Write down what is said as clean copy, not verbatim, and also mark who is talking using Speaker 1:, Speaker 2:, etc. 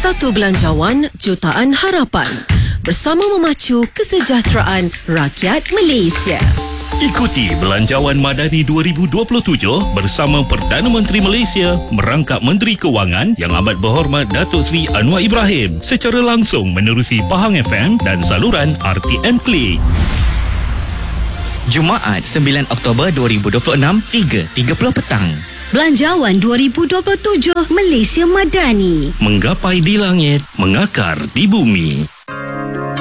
Speaker 1: Satu belanjawan jutaan harapan bersama memacu kesejahteraan rakyat Malaysia.
Speaker 2: Ikuti Belanjawan Madani 2027 bersama Perdana Menteri Malaysia merangkap Menteri Kewangan Yang Amat Berhormat Datuk Seri Anwar Ibrahim secara langsung menerusi Pahang FM dan saluran RTM Klik.
Speaker 3: Jumaat 9 Oktober 2026 3.30 petang.
Speaker 4: Belanjawan 2027 Malaysia Madani.
Speaker 2: Menggapai di langit, mengakar di bumi.